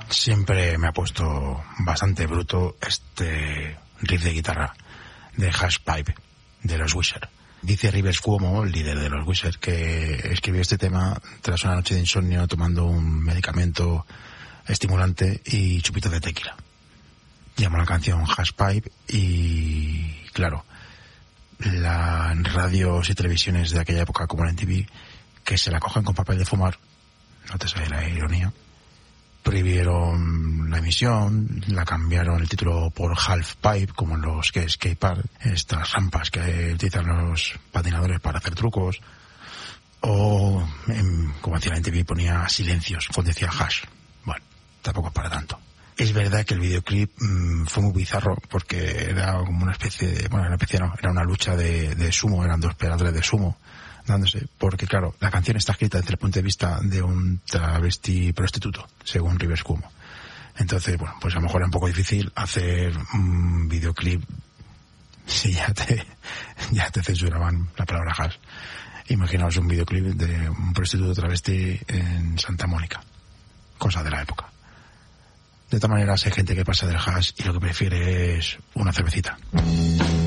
Siempre me ha puesto bastante bruto este riff de guitarra de Hash Pipe de los Wizard. Dice Rivers Cuomo, el líder de los Wizard, que escribió este tema tras una noche de insomnio tomando un medicamento estimulante y chupitos de tequila. Llamó la canción Hash Pipe y, claro, las radios y televisiones de aquella época como la MTV, que se la cogen con papel de fumar, no te sale la ironía, prohibieron la emisión, la cambiaron el título por Half Pipe, como en los skate park, estas rampas que utilizan los patinadores para hacer trucos, o, como decía la MTV, ponía silencios cuando decía hash. Bueno, tampoco es para tanto. Es verdad que el videoclip fue muy bizarro porque era como una especie de, bueno, una especie no, era una lucha de sumo, eran dos peleadores de sumo dándose, porque claro, la canción está escrita desde el punto de vista de un travesti prostituto, según Rivers Cuomo. Entonces, bueno, pues a lo mejor era un poco difícil hacer un videoclip si ya te censuraban la palabra hash. Imaginaos un videoclip de un prostituto travesti en Santa Mónica, cosa de la época. De todas maneras, hay gente que pasa del hash y lo que prefiere es una cervecita.